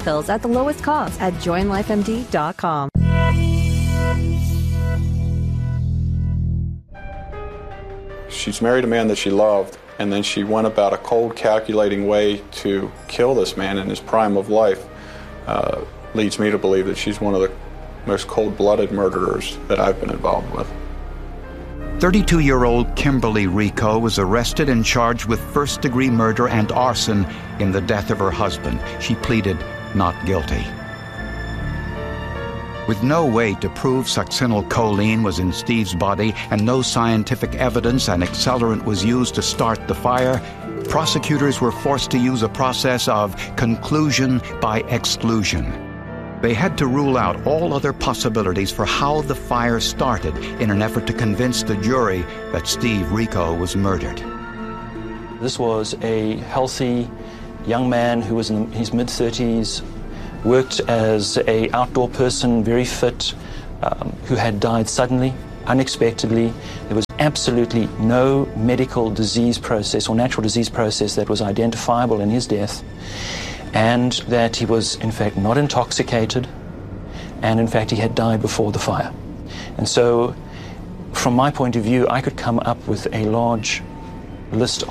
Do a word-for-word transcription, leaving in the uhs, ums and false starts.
pills at the lowest cost at join life M D dot com. She's married a man that she loved, and then she went about a cold, calculating way to kill this man in his prime of life. Uh, leads me to believe that she's one of the most cold-blooded murderers that I've been involved with. thirty-two-year-old Kimberly Rico was arrested and charged with first-degree murder and arson in the death of her husband. She pleaded not guilty. With no way to prove succinylcholine was in Steve's body and no scientific evidence an accelerant was used to start the fire, prosecutors were forced to use a process of conclusion by exclusion. They had to rule out all other possibilities for how the fire started in an effort to convince the jury that Steve Rico was murdered. This was a healthy young man who was in his mid-thirties, worked as an outdoor person, very fit, um, who had died suddenly, unexpectedly. There was absolutely no medical disease process or natural disease process that was identifiable in his death, and that he was, in fact, not intoxicated, and, in fact, he had died before the fire. And so, from my point of view, I could come up with a large list